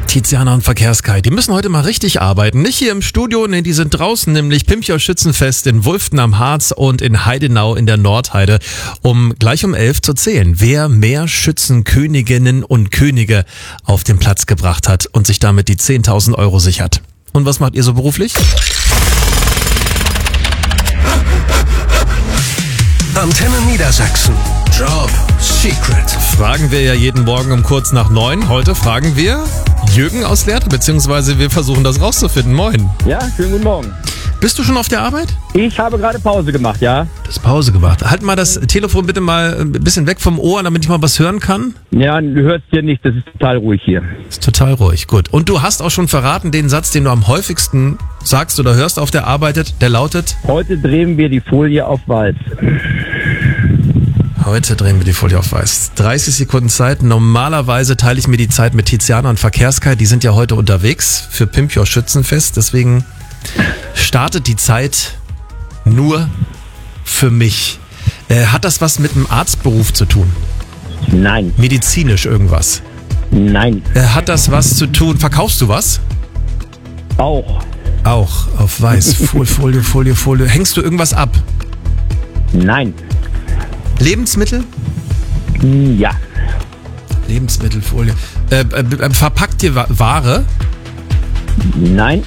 Tiziana und Verkehrskai, die müssen heute mal richtig arbeiten. Nicht hier im Studio, nee, die sind draußen, nämlich Pimpjoch Schützenfest in Wulften am Harz und in Heidenau in der Nordheide, um gleich um 11 zu zählen, wer mehr Schützenköniginnen und Könige auf den Platz gebracht hat und sich damit die 10.000 Euro sichert. Und was macht ihr so beruflich? Antenne Niedersachsen. Job Secret. Fragen wir ja jeden Morgen um kurz nach 9. Heute fragen wir Jürgen aus Lehrte, beziehungsweise wir versuchen das rauszufinden. Moin. Ja, schönen guten Morgen. Bist du schon auf der Arbeit? Ich habe gerade Pause gemacht, ja. Du hast Pause gemacht. Halt mal das Telefon bitte mal ein bisschen weg vom Ohr, damit ich mal was hören kann. Ja, du hörst hier nicht, das ist total ruhig hier. Ist total ruhig, gut. Und du hast auch schon verraten, den Satz, den du am häufigsten sagst oder hörst auf der Arbeit, der lautet? Heute drehen wir die Folie auf weiß. Heute drehen wir die Folie auf weiß. 30 Sekunden Zeit. Normalerweise teile ich mir die Zeit mit Tiziana und Verkehrskai. Die sind ja heute unterwegs für Pimpjoch Schützenfest. Deswegen startet die Zeit nur für mich. Hat das was mit dem Arztberuf zu tun? Nein. Medizinisch irgendwas? Nein. Hat das was zu tun? Verkaufst du was? Auch. Auch auf weiß. Folie. Hängst du irgendwas ab? Nein. Lebensmittel? Ja. Lebensmittelfolie. Verpackt ihr Ware? Nein.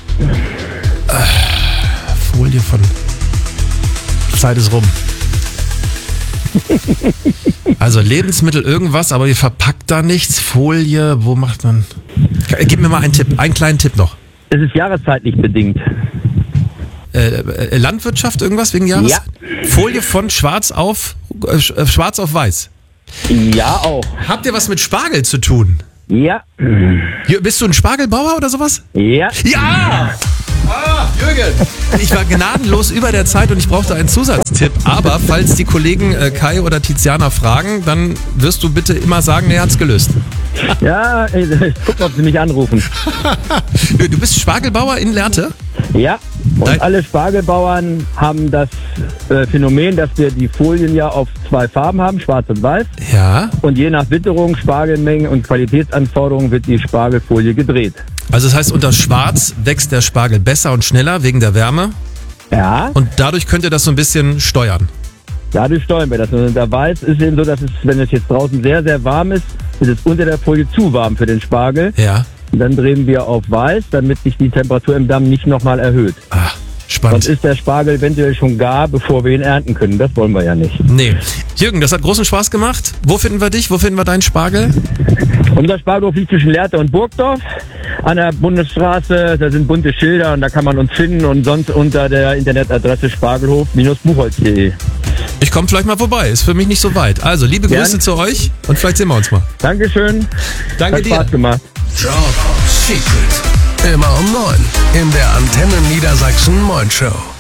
Folie von... Zeit ist rum. Also Lebensmittel irgendwas, aber ihr verpackt da nichts. Folie, wo macht man... Gib mir mal einen Tipp, einen kleinen Tipp noch. Es ist jahreszeitlich bedingt. Landwirtschaft, irgendwas wegen Jahreszeit? Ja. Folie von schwarz auf weiß. Ja, auch. Habt ihr was mit Spargel zu tun? Ja. Bist du ein Spargelbauer oder sowas? Ja. Ja! Ah, Jürgen! Ich war gnadenlos über der Zeit und ich brauchte einen Zusatztipp. Aber falls die Kollegen Kai oder Tiziana fragen, dann wirst du bitte immer sagen, er hat's gelöst. Ja, ich guck, ob sie mich anrufen. Du bist Spargelbauer in Lehrte? Ja. Und alle Spargelbauern haben das Phänomen, dass wir die Folien ja auf zwei Farben haben, schwarz und weiß. Ja. Und je nach Witterung, Spargelmengen und Qualitätsanforderungen wird die Spargelfolie gedreht. Also das heißt, unter Schwarz wächst der Spargel besser und schneller wegen der Wärme. Ja. Und dadurch könnt ihr das so ein bisschen steuern. Dadurch steuern wir das. Und unter Weiß ist eben so, dass es, wenn es jetzt draußen sehr, sehr warm ist, ist es unter der Folie zu warm für den Spargel. Ja. Und dann drehen wir auf Weiß, damit sich die Temperatur im Damm nicht nochmal erhöht. Ah, spannend. Sonst ist der Spargel eventuell schon gar, bevor wir ihn ernten können. Das wollen wir ja nicht. Nee. Jürgen, das hat großen Spaß gemacht. Wo finden wir dich? Wo finden wir deinen Spargel? Unser Spargelhof liegt zwischen Lehrte und Burgdorf an der Bundesstraße. Da sind bunte Schilder und da kann man uns finden und sonst unter der Internetadresse spargelhof-buchholz.de. Ich komme vielleicht mal vorbei. Ist für mich nicht so weit. Also, liebe Grüße zu euch und vielleicht sehen wir uns mal. Dankeschön. Danke Hat dir. Spaß gemacht. Job Secret. Immer um 9 in der Antenne Niedersachsen Morning Show.